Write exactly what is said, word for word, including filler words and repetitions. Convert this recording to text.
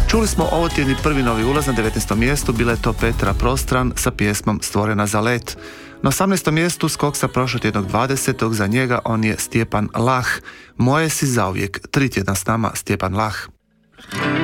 Čuli smo ovotjedni prvi novi ulaz na devetnaestom mjestu, bila je to Petra Prostran sa pjesmom Stvorena za let. Na osamnaestom mjestu skok sa prošlotjednog dvadesetog za njega on je Stjepan Lah. Moje si zauvijek, tri tjedna s nama Stjepan Lah.